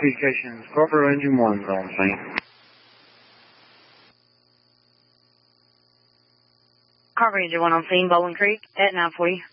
Communications, Corporate Engine 1's on scene. Corporate Engine 1 on scene, Bowling Creek at 940.